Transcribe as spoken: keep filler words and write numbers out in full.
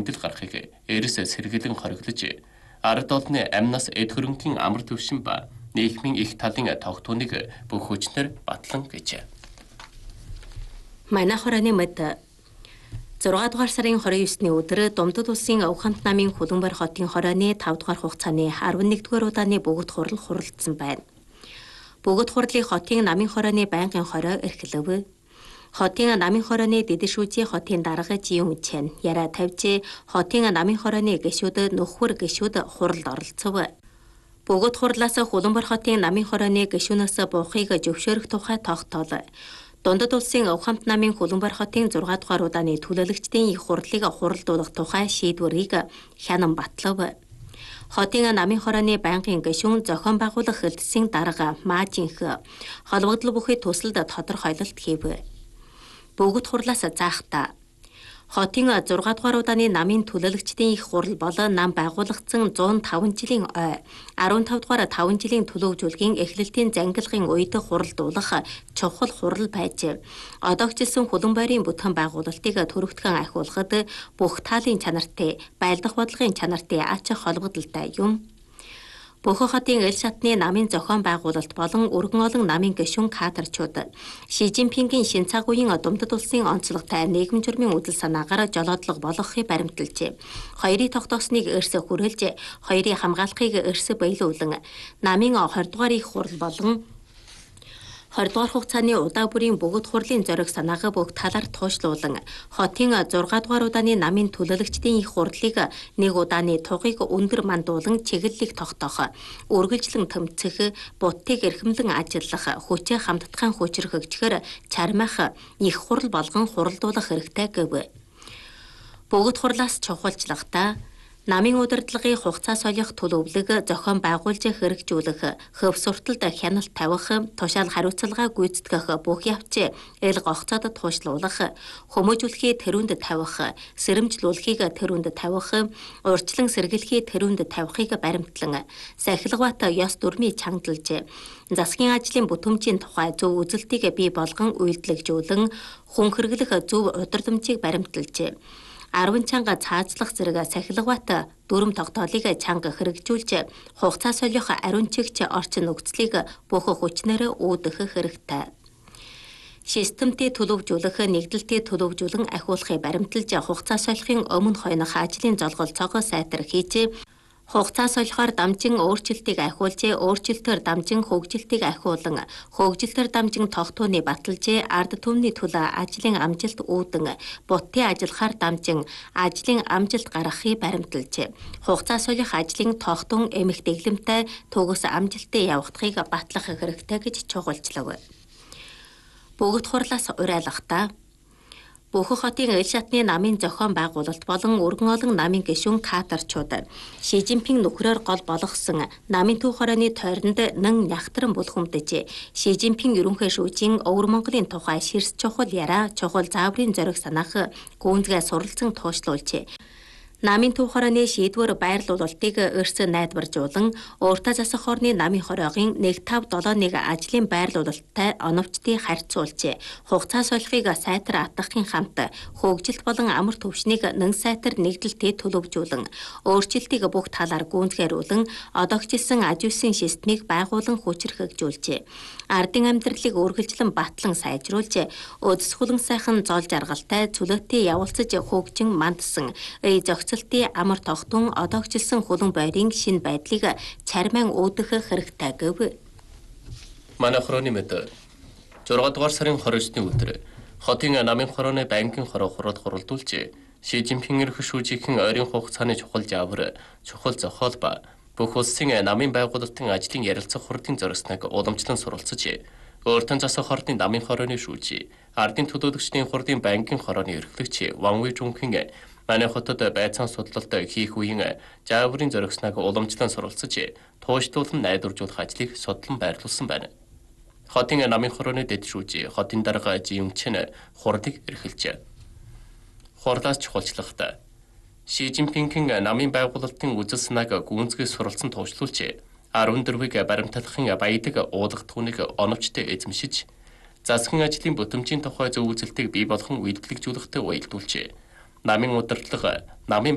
хүндэл гарахыг эрс сэргэлэн хориглож, ард олны амнаас эд хөрөнгийн амар төвшин ба нийгмийн их талын тогтооныг бүх хүчнээр батлан гэж. Манай хорооны мэд зургаан дугаар сарын хорин есний өдөр Думдад улсын Овхант намын Хөлбөмбөр хотын хорооны тав дугаар хугацааны арван нэгдүгээр удааны бөгөөд хурал хуралдсан байна. Бөгөөд хурлыг хотын намын хорооны байнгын хороо эрхлэв. Хотын намын хорооны дэдэшүүжийн хотын дарга Жиюн Чен яра тавьж хотын намын хорооны гишүүд нөхөр гишүүд хуралд оролцов. Бөгөөд хурлаас Хөлбөмбөр хотын намын хорооны гишүүнээс буухыг зөвшөөрөх тухай тогтоол. Дундад улсын Овхант намын Хөлбөмбөр хотын зургаан дугаар удааны төлөөлөгчдийн их хурлыг хуралдуулах тухай шийдвэрийг хянан батлав. Хотын намын хорооны байнгын гишүүн зохион байгуулах хэлтсийн дарга Ма Жинх холбогдол бүхий тусалд тодорхойлолт хийв. Бөгөөд хурлаас заахта хотын зургаан дугаар удааны намын төлөөлөгчдийн их хурал бол нам байгуулагдсан зуун таван жилийн ой арван тав дугаар таван жилийн төлөвлөгийн эхлэлтийн зангилгын үед хуралдуулах чухал хурал байж одоогчлсон Хөлбөмбөрийн бүтээн байгуулалтыг төрөвтгөн ахиулахад бүх таалын чанартай, байлдах бодлогын чанартай ач холбогдолтой юм. Бохо хотын эл шатны намын зохион байгуулалт болон өргөн олон намын гишүүн кадрчууд Ши Жинпингийн шин цаг үеийн Думдад улсын онцлогтой нийгэм журмын үдэл санаагаар жолоодлого болгохыг баримталжээ. Хоёрын тогтоосныг эрс хүрээлж, хоёрын хамгаалахыг эрс баялуулан намын двадцать дугаар их хурал болон двадцать дугаар хугацааны удаа бүрийн бөгөөд хурлын зориг санаагаа бүх талаар туушлуулан хотын зургаан дугаар удааны намын төлөөлөгчдийн их хурлыг нэг удааны тугыг өндөр мандуулан чиглэлийг тогтоох, үргэлжлэн тэмцэх, будтыг эрхэмлэн ажиллах, хүчээ хамтдахын хүчрхэгчээр чармайх их хурал болгон хуралдуулах хэрэгтэй гэв. Бөгөөд хурлаас чухалчлагта намын удирдлагын хугацаа солих төлөвлөг зохион байгуулж хэрэгжүүлэх, хөв сурталд хяналт тавих, тушаал хариуцлага гүйцэтгэх бүх явц эл гогцоод туушлуулах, хүмүүжүүлэхий тэрүүнд тавих, сэрэмжлүүлэхийг тэрүүнд тавих, урьдчилан сэргэлэхий тэрүүнд тавихыг баримтлан сахилгават ёс дүрмийг чангадалж, засгийн ажлын бүтэмжийн тухай зөв үзэлтийг бий болгон үйлдэлжүүлэн хүн хэрэглэх зөв удирдамжийг баримталж, арван чанга цаазлах зэрэг сахилгават дүрм тогтоолыг чанга хэрэгжүүлж хугацаа солих ариун чигч орчин нөхцөлийг бүх хүчнээр үүдэх хэрэгтэй. Системтэй төлөвжүүлэх, нэгдэлтэй төлөвжүүлэн ахиулахыг баримталж хугацаа солихын өмнө хойнох ажлын золгол цогоо сайтар хийж хугацаа солихоор дамжин өөрчлөлтийг ахиулж, өөрчлөлтөөр дамжин хөгжилтийг ахиулан, хөгжилтөөр дамжин тогтооны баталж, ард түмний төлөө ажлын амжилт үүдэн, бутын ажиллахаар дамжин ажлын амжилт гаргахыг баримталж, хугацаа солих ажлын тогтун эмх дэглэмтэй төгс амжилттай явагдахыг батлах хэрэгтэй гэж чухалчлав. Бөгөөд хурлаас уриалгахдаа Бохо хотын эл шатны намын зохион байгуулалт болон өргөн олон намын гишүүн кадрчууд Ши Жинпинг нөхрөөр гол болгосон намын төв хорооны тойронд нэн нягтран булхамдж Ши Жинпинг ерөнхий шүүжийн Өвөр Монголын тухай ширс чухал яраа чухал зааврын зориг санаах гүнзгээ суралцсан туушлуулж намын төв хорооны шийдвэр байрлуулалтыг эрс найдваржуулан өөртөө засах хорны намын хороогийн нэг тав долоо нэг ажлын байрлуулалттай оновчдыг харьцуулж хугацаа солихыг сайтар атгахын хамт хөгжилт болон амар төвшнийг нэн сайтар нэгдэлтэй төлөвжүүлэн өөрчлөлтийг бүх талаар гүнзгийрүүлэн одоогчлсон аж үйлсийн системийг байгуулан хүчрхэгжүүлж ардын амьдралыг үргэлжлэн батлан сайжруулж өдс хулан сайхан зол жаргалтай цөлөөтэй явуулцаж хөгжин мандсан эй зохицолтын амар тогтун одоогчлсон Хөлбөмбөрийн шинэ байдлыг чармайн үүдэх хэрэгтэй гэв. Манай хорооны мэд зургаан дугаар сарын хоригчны өдөр хотын намын хорооны банкын хороо хурал хуралдуулж Ши Жинпинг эрх шүүжийн ойрын хугацааны чухал жавар, чухал зохиол ба бүх улсын намын байгуулалтын ажлын ярилцах хурлын зорилсныг уламжлан суралцж, өөртөө засах хорны намын хорооны шүүж, ардын төлөөлөгчдийн хурлын банкын хорооны эрхлэгч Ван Уйжунгийн манай хотод байцаан судлалт хийх үеийн жаврын зоригсныг уламжлан суралцж, туушлуулан найдваржуулах ажлыг судлан байрлуулсан байна. Хотын намын хорооны дэд шүүж, хотын дарга Жиюн Чен хурлыг эрхэлж, хурлаас чухалчлагтай Ши Жинпингийн намын байгуулалтын үзэл санааг гүнзгий суралцсан туушлуулж, арван дөрвийг баримтлахын баядаг уулах түүнийг оновчтой эзэмшиж, засгийн ажлын бүтэмжийн тухай зөв үзэлтийг бий болгон үйлдвэрлэжүүлэхтэй уялдуулж, намын удирдлага, намын